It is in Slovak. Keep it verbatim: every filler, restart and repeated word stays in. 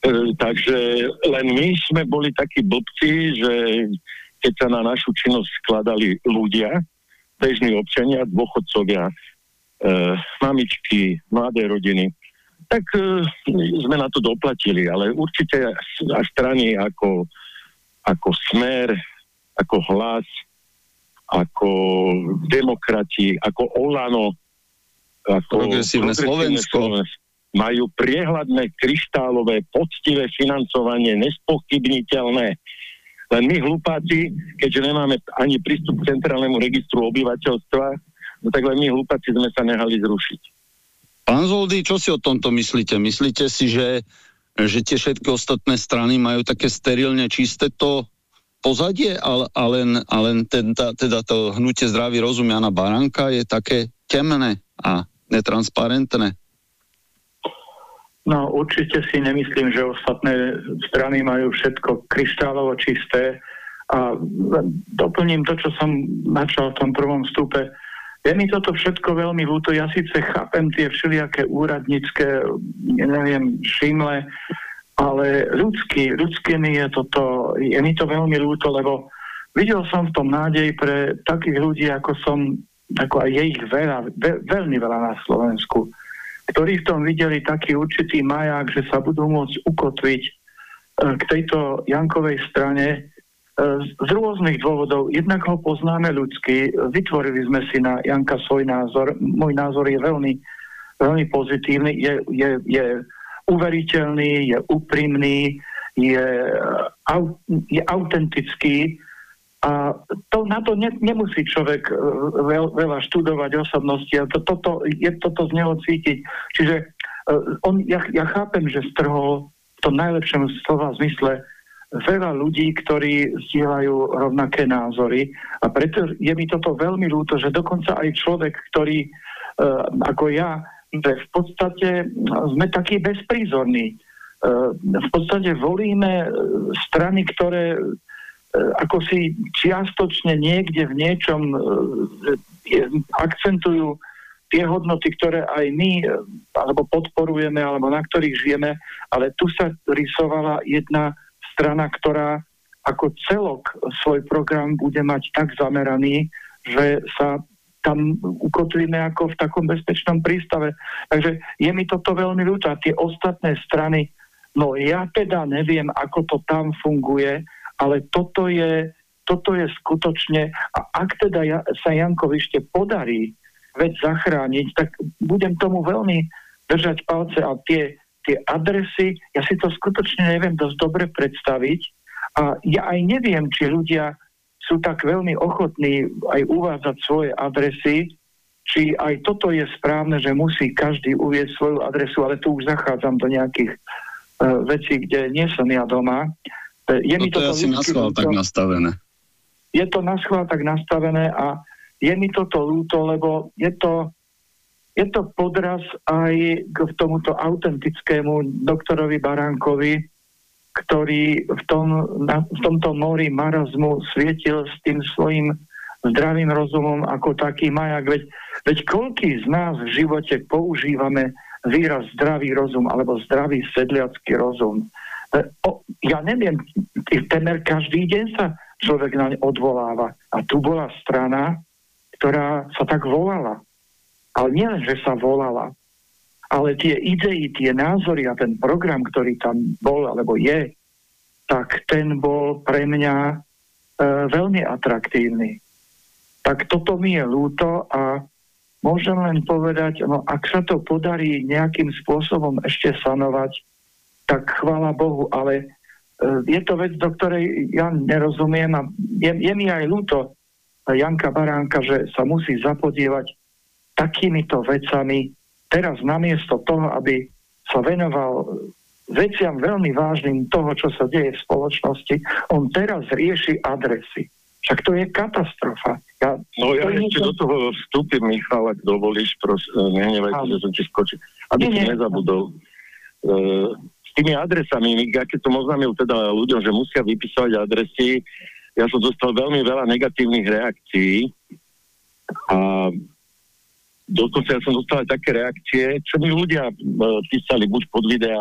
takže len my sme boli takí blbci, že keď sa na našu činnosť skladali ľudia, bežní občania, dôchodcovia, e, mamičky, mladé rodiny, tak e, sme na to doplatili, ale určite až strany ako, ako Smer, ako Hlas, ako Demokrati, ako Olano, ako Progresívne Slovensko, majú priehľadné, kryštálové, poctivé financovanie, nespochybniteľné. Len my hlupáci, keďže nemáme ani prístup k centrálnemu registru obyvateľstva, no tak len my hlupáci sme sa nehali zrušiť. Pán Zoldy, čo si o tomto myslíte? Myslíte si, že, že tie všetky ostatné strany majú také sterilne čisté to pozadie, ale, ale, ale teda, teda to hnutie Zdravý rozum Jana Baránka je také temné a netransparentné? No určite si nemyslím, že ostatné strany majú všetko kryštálovo čisté a doplním to, čo som načal v tom prvom vstupe. Je mi toto všetko veľmi ľúto, ja síce chápem tie všelijaké úradnícke, neviem, šimle, ale ľudský, ľudské mi je toto, je mi to veľmi ľúto, lebo videl som v tom nádej pre takých ľudí, ako som, ako aj je ich veľa, ve, veľmi veľa na Slovensku, ktorí v tom videli taký určitý maják, že sa budú môcť ukotviť e, k tejto Jankovej strane e, z rôznych dôvodov. Jednak ho poznáme ľudsky, vytvorili sme si na Janka svoj názor. Môj názor je veľmi, veľmi pozitívny, je, je, je uveriteľný, je úprimný, je, au, je autentický a to, na to ne, nemusí človek veľ, veľa študovať osobnosti a to, toto, je toto z neho cítiť. Čiže uh, on, ja, ja chápem, že strhol v tom najlepšom slova zmysle veľa ľudí, ktorí zdieľajú rovnaké názory a preto je mi toto veľmi ľúto, že dokonca aj človek, ktorý uh, ako ja, že v podstate sme takí bezprízorní. Uh, v podstate volíme strany, ktoré ako si čiastočne niekde v niečom akcentujú tie hodnoty, ktoré aj my alebo podporujeme, alebo na ktorých žijeme, ale tu sa rysovala jedna strana, ktorá ako celok svoj program bude mať tak zameraný, že sa tam ukotvíme ako v takom bezpečnom prístave. Takže je mi toto veľmi ľúto. A tie ostatné strany, no ja teda neviem, ako to tam funguje, ale toto je, toto je skutočne, a ak teda ja, sa Jankovi ešte podarí vec zachrániť, tak budem tomu veľmi držať palce a tie, tie adresy, ja si to skutočne neviem dosť dobre predstaviť a ja aj neviem, či ľudia sú tak veľmi ochotní aj uvádzať svoje adresy, či aj toto je správne, že musí každý uvieť svoju adresu, ale tu už zachádzam do nejakých uh, vecí, kde nie som ja doma. Je mi to je asi naschvál tak nastavené. Je to naschvál tak nastavené a je mi toto ľúto, lebo je to, je to podraz aj k tomuto autentickému doktorovi Baránkovi, ktorý v, tom, na, v tomto mori marazmu svietil s tým svojím zdravým rozumom ako taký majak. Veď, veď koľký z nás v živote používame výraz zdravý rozum alebo zdravý sedliacky rozum. O, ja neviem, temer každý deň sa človek naň odvoláva. A tu bola strana, ktorá sa tak volala. Ale nie len, že sa volala, ale tie idei, tie názory a ten program, ktorý tam bol, alebo je, tak ten bol pre mňa e, veľmi atraktívny. Tak toto mi je ľúto a môžem len povedať, no ak sa to podarí nejakým spôsobom ešte sanovať, tak chvála Bohu, ale uh, je to vec, do ktorej ja nerozumiem a je, je mi aj ľúto Janka Baránka, že sa musí zapodievať takýmito vecami teraz namiesto toho, aby sa venoval veciam veľmi vážnym toho, čo sa deje v spoločnosti. On teraz rieši adresy. Však to je katastrofa. Ja, no ja to ešte to... do toho vstúpim, Michal, ak dovolíš, prosím, nehnevaj, že som ti skočil, aby si nezabudol. Uh, s tými adresami, ja keď som oznámil teda ľuďom, že musia vypísať adresy, ja som dostal veľmi veľa negatívnych reakcií a dokonca ja som dostal aj také reakcie, čo mi ľudia uh, písali buď pod videá,